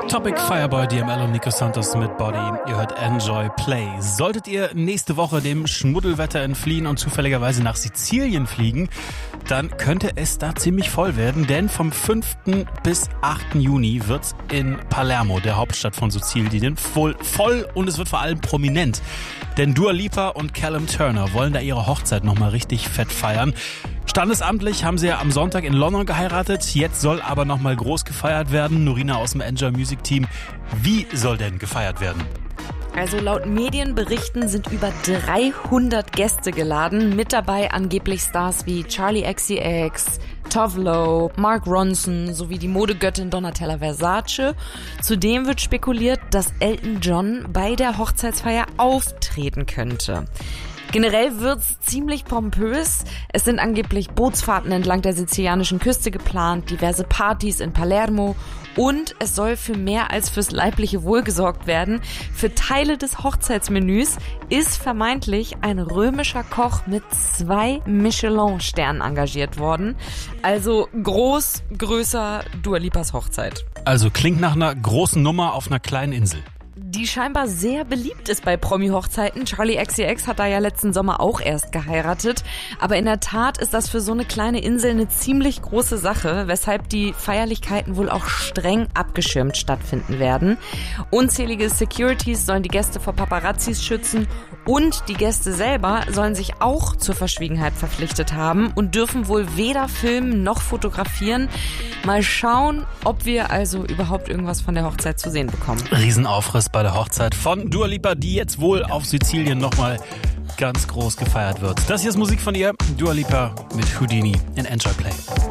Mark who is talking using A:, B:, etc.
A: Topic, Fireboy, DML und Nico Santos mit Body. Ihr hört Enjoy Play. Solltet ihr nächste Woche dem Schmuddelwetter entfliehen und zufälligerweise nach Sizilien fliegen, dann könnte es da ziemlich voll werden, denn vom 5. bis 8. Juni wird's in Palermo, der Hauptstadt von Sizilien, voll und es wird vor allem prominent. Denn Dua Lipa und Callum Turner wollen da ihre Hochzeit nochmal richtig fett feiern. Standesamtlich haben sie ja am Sonntag in London geheiratet, jetzt soll aber nochmal groß gefeiert werden. Norina aus dem Enjoy Music Team, wie soll denn gefeiert werden?
B: Also laut Medienberichten sind über 300 Gäste geladen, mit dabei angeblich Stars wie Charli XCX, Tove Lo, Mark Ronson sowie die Modegöttin Donatella Versace. Zudem wird spekuliert, dass Elton John bei der Hochzeitsfeier auftreten könnte. Generell wird's ziemlich pompös. Es sind angeblich Bootsfahrten entlang der sizilianischen Küste geplant, diverse Partys in Palermo und es soll für mehr als fürs leibliche Wohl gesorgt werden. Für Teile des Hochzeitsmenüs ist vermeintlich ein römischer Koch mit 2 Michelin-Sternen engagiert worden. Also größer Dua Lipas Hochzeit.
A: Also klingt nach einer großen Nummer auf einer kleinen Insel.
B: Die scheinbar sehr beliebt ist bei Promi-Hochzeiten. Charli XCX hat da ja letzten Sommer auch erst geheiratet. Aber in der Tat ist das für so eine kleine Insel eine ziemlich große Sache, weshalb die Feierlichkeiten wohl auch streng abgeschirmt stattfinden werden. Unzählige Securities sollen die Gäste vor Paparazzis schützen und die Gäste selber sollen sich auch zur Verschwiegenheit verpflichtet haben und dürfen wohl weder filmen noch fotografieren. Mal schauen, ob wir also überhaupt irgendwas von der Hochzeit zu sehen bekommen.
A: Riesenaufriss bei der Hochzeit von Dua Lipa, die jetzt wohl auf Sizilien nochmal ganz groß gefeiert wird. Das hier ist Musik von ihr, Dua Lipa mit Houdini in Enjoy Play.